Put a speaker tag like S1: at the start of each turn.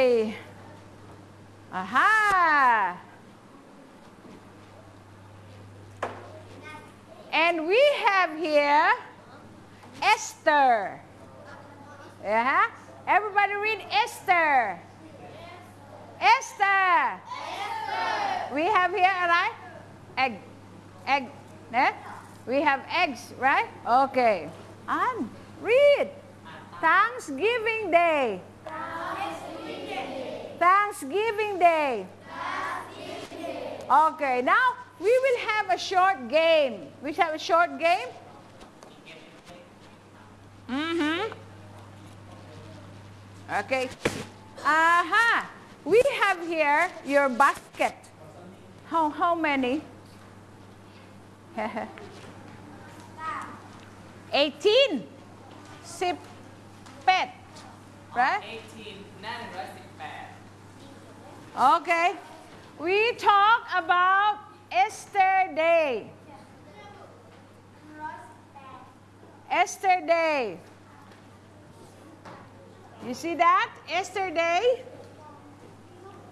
S1: Okay. Aha. And we have here Esther. Yeah. Everybody read Esther. Esther. Esther. We have here, right? Egg. Egg. Yeah? We have eggs, right? Okay. And read. Thanksgiving Day. Thanksgiving Day. Thanksgiving Day. Okay, now we will have a short game. We have a short game. Okay. Aha. We have here your basket. How many? 18. Sipet. Right?
S2: 18 918.
S1: Okay. We talk about Easter Day. Easter Day. You see that? Easter Day.